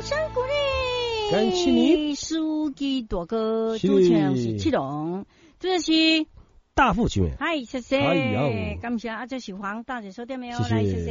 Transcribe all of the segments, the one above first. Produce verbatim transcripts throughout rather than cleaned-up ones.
声鼓励， 感谢你， 书记大哥，主持人是七龙，这是大父亲， 嗨，谢谢， 哎呀， 感谢啊，这是黄大姐收听没有？ 谢谢来，谢谢。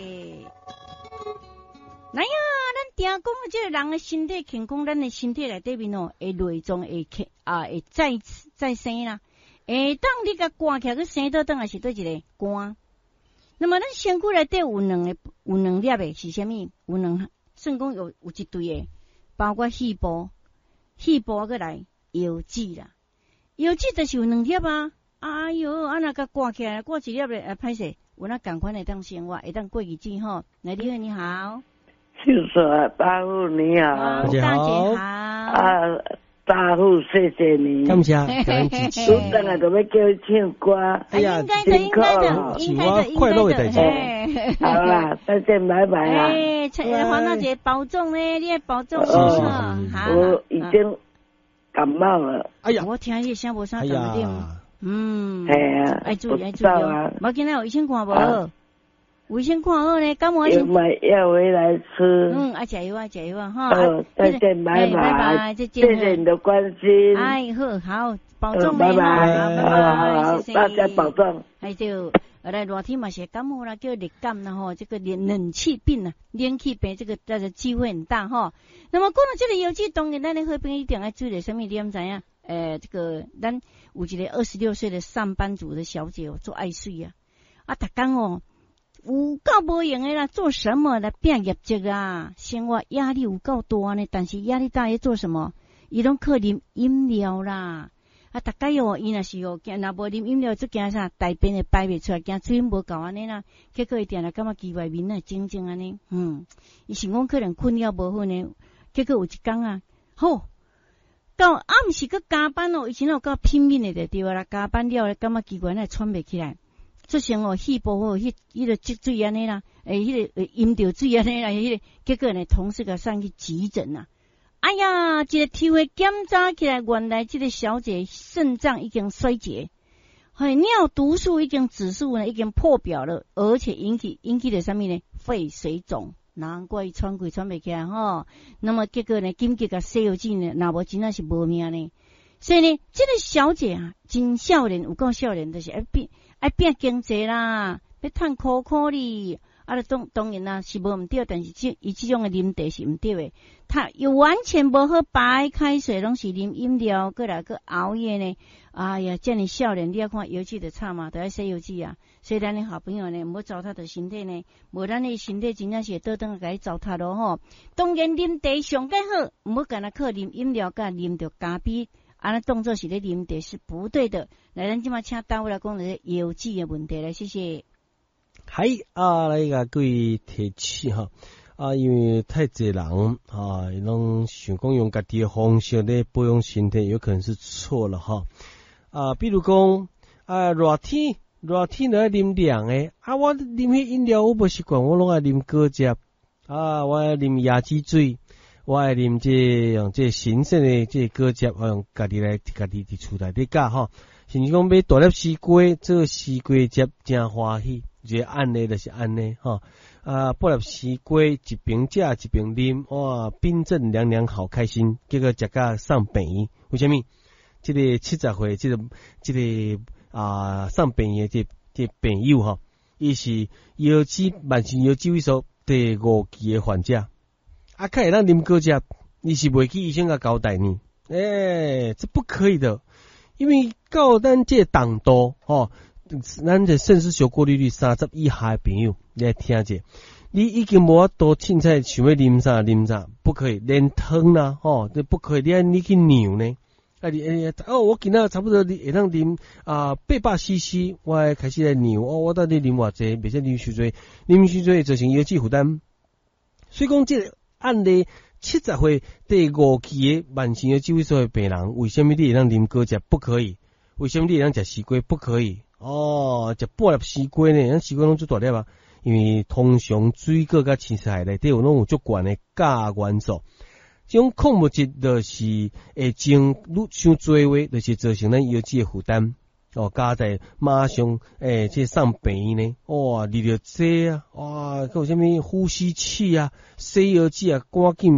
来呀，咱听讲的这个人的身体健康，咱的身体内底面哦，会内脏会啊会再再生啦。诶，当你甲寒起来，佮生倒转也是对一个寒。那么咱身躯内底有两个有两粒的是啥物？有两算讲有有一对的，包括细胞、细胞过来腰子啦，腰子就是有两粒啊。哎哟，啊那甲寒起来，过一粒咧，啊歹势，有那共款会当生活，会当过日子吼。来，你好，你好。 就是啊，大夫你好， 大姐好， 啊，大夫谢谢你， 感谢，感谢支持。 我等下就要叫你唱歌， 哎呀，应该的，应该的，应该的， 快乐的代志。 好啦，再见，拜拜啦。 哎，黄大姐保重呢，你也保重哦。好，我已经感冒了。 哎呀， 我听你声无啥淡定。嗯， 哎呀， 爱注意，爱注意哦。我今日有医生看无？卫生看好呢，感冒有买药回来吃。 嗯，啊加油啊加油啊哈！ 哦，再见，拜拜， 拜拜，再见。 谢谢你的关心。 哎，好好，保重拜拜， 拜拜，谢谢大家保重。 还有，来热天嘛是感冒啦，叫热感啦吼，这个冷冷气病啊，冷气病这个这个机会很大哈。那么讲到这个腰子，当然咱的好朋友一定要注意什么？你知影？呃，这个咱有一个二十六岁的上班族的小姐哦，做爱睡啊，啊，逐工哦。有够无用的啦，做什么来变业绩啊？生活压力有够大呢，但是压力大要做什么？伊拢靠啉饮料啦。啊，大概哦，伊若是哦，若无啉饮料，就惊啥？大便会排袂出来，惊水无够安尼啦。结果伊定来感觉奇怪，面啊整整安尼，嗯，伊想讲可能困了无好呢。结果有一天啊，好，到暗时佮加班哦，以前有够拼命的就对啦，加班了咧，感觉奇怪，那喘袂起来。做成哦，细胞哦，迄迄个积水安尼啦，诶，迄个饮着水安尼啦，迄个结果呢，同事甲上去急诊啦。哎呀，一个体会检查起来，原来这个小姐肾脏已经衰竭，嘿，尿毒素已经指数呢已经破表了，而且引起引起的什么呢？肺水肿，难怪喘气喘袂起来吼。那么结果呢，紧急甲西药剂呢，若无真正是无命呢。所以呢，这个小姐啊，真少年，有够少年，就是爱变。爱变经济啦，要赚苦苦哩，啊，当当然啦是无毋对，但是这伊这种的啉茶是毋对的，他又完全无喝白开水，拢是啉饮料，过来个熬夜呢。哎呀，这样少年，你要看油脂的差嘛，都要洗油脂啊。所以咱的好朋友呢，唔好糟蹋的身体呢，无咱的身体真正是倒转来糟蹋咯吼。当然啉茶上介好，唔好干那靠啉饮料，甲啉着咖啡。安尼动作是咧啉茶是不对的。来，咱即马请单位来讲咧腰子的问题来，谢谢。 嗨啊，来个各位提醒哈啊，因为太侪人啊，拢想讲用家己的方式咧保养身体，有可能是错了哈啊。比如讲啊，热天热天来啉凉的啊，我啉迄饮料我无习惯，我拢爱啉果汁啊，我爱啉椰子水。我爱啉这用这新鲜的这果汁，我用家己来家己伫厝内底教吼，甚至讲买大粒西瓜做西瓜汁，真欢喜。这安尼就是安尼吼啊，半粒西瓜一边食一边啉，哇，冰镇凉凉好开心。结果食甲上病院，为什么？这个七十岁，这个这个啊上病院这这病友吼，伊是腰子慢性腰子萎缩第五期的患者。啊，看会当啉果汁，你是袂去医生甲交代呢？诶、欸，这不可以的，因为到咱这档度吼，咱这肾丝球过滤率三十以下的朋友，你来听者，你已经无法度凊彩想要啉啥啉啥，不可以连汤啦，吼，这不可以，你爱你去尿呢？啊，你诶、欸，哦，我今仔差不多你会当啉啊八百 C C， 我开始来尿，哦，我到底啉偌济，袂使啉伤济，啉伤济造成腰子负担，所以讲这个。按例七十岁第五期的慢性腰子萎缩的病人，为什么你会当啉果汁不可以？为什么你会当食西瓜不可以？哦，食半粒西瓜呢？咱西瓜拢做大粒啊，因为通常水果甲青菜内底有拢有足悬的钾元素，这种矿物质就是会增愈伤多话，就是造成咱腰子的负担。哦，加在马上诶，这上病院呢，哇，你着这啊，哇，还有啥物呼吸器啊、洗腰子啊，赶紧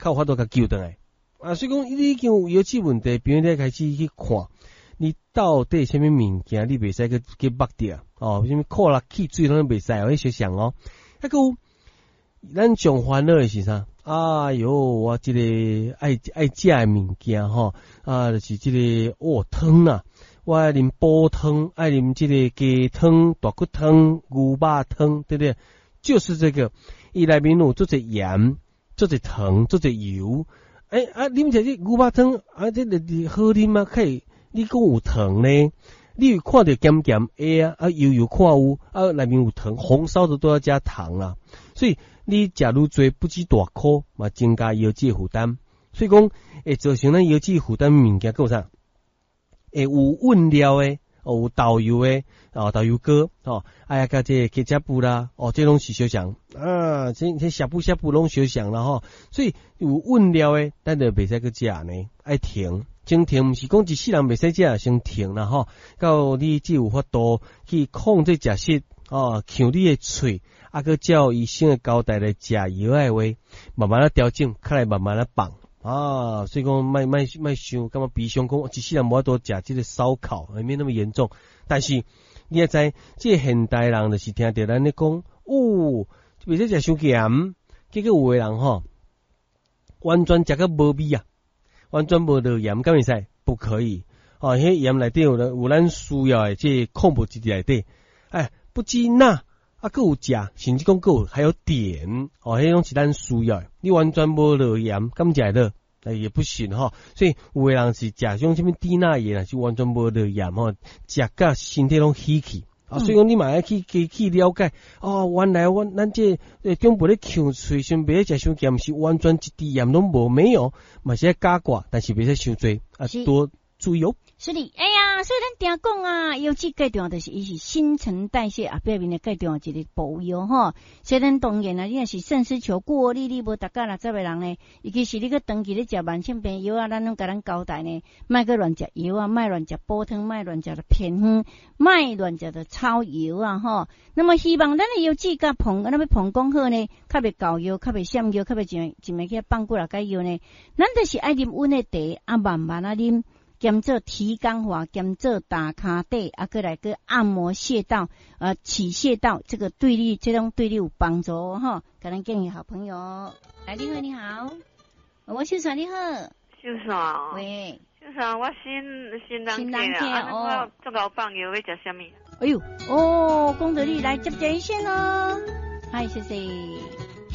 较有法度甲救倒来。啊，所以讲你已经有腰子问题，病院咧开始去看，你到底什么物件你袂使去去剥掉哦？什么苦啦、气、水拢袂使，有些想哦。还有咱上烦恼的是啥？哎哟，我这个爱爱食的物件吼，啊，就是这个哦汤啊，我爱啉煲汤，爱啉这个鸡汤、大骨汤、牛肉汤，对不对？就是这个，伊内面有做者盐、做者糖、做者油。哎啊，啉者这牛肉汤啊，这个好啉啊，可以你讲有糖呢？你有看到咸咸诶啊，啊油油看有啊，内面有糖，红烧的都要加糖啦，所以。你食愈多不止大颗，嘛增加腰子负担，所以讲会造成咱腰子负担物件，有啥？会有混料诶，哦有豆油诶，哦豆油膏，哦，哎呀，甲这ketchup布啦，哦，这拢是小项啊，这这呷布呷布拢小项啦吼，所以有混料诶，咱就袂使去食呢，爱停，先停，毋是讲一世人袂使食，先停啦吼，到你只有法度去控制食食。哦，像你的喙，啊，佮照医生的交代来食药的话，慢慢来调整，较来慢慢来放啊。所以讲，卖卖卖想，感觉悲伤讲，一世人无法度食这个烧烤，还没那么严重。但是你也知，这个现代人就是听到咱咧讲，哦，袂使食伤咸，结果有个人吼，完全食个无味啊，完全无落盐，敢会使？不可以。哦，迄盐内底有有咱需要的这矿物质内底，哎。不止钠啊，佮有食，甚至讲佮有还有碘哦，迄种是咱需要的。你完全无落盐，敢食得？哎，也不行吼。所以有个人是食种什么低钠盐啊，是完全无落盐吼，食甲身体拢起去啊。所以讲你嘛要去去去了解哦，原来我咱这呃中部咧呛喙先袂食伤咸，是完全一滴盐拢无没有，嘛是加挂，但是袂使伤多啊，多注意哦。 是的，哎呀，所以咱定讲啊，尤其最重要就是伊是新陈代谢啊，表面的最重要一个保养吼。所以咱当然啊，你若是肾丝球过你你无达到六十个人呢，尤其是你个长期咧食慢性病药啊，咱拢甲咱交代呢，莫个乱食药啊，莫乱食补汤，莫乱食的偏方，莫乱食的超油啊吼。那么希望咱的药剂甲膨，咱要膨讲好呢，较袂高药，较袂闪药，较袂一一枚去放过来解药呢，咱就是爱啉温的茶啊，慢慢啊啉。兼做提肛法，兼做打卡底，啊，过来个按摩穴道，呃，起穴道，这个对你，这种对你有帮助哦，哈。可能建议好朋友，来，你好，你好，我秀爽，你好， 秀爽， 喂， 秀爽，我新新人新人客啊，我做老放药要食什么？ 哎呦，哦，功德力来接接一线哦，嗨，谢谢。